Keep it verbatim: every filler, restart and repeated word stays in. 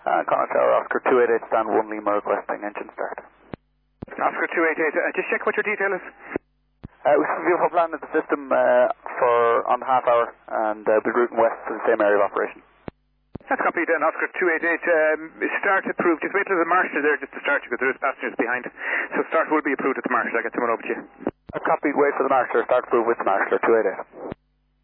Uh, Connor Tower, Oscar two eight eight, stand one Lima requesting engine start. Oscar two eight eight, uh, just check what your detail is. Uh, we have a vehicle plan of the system uh, for on the half hour, and uh, we'll be routing west to the same area of operation. That's copied then, Oscar two eight eight. Um, start approved. Just wait till the marshal is there just to start, because there is passengers behind. So start will be approved at the marshal. I'll get someone over to you. A copied, wait for the marshaller, start approved with the marshaller, two eight eight.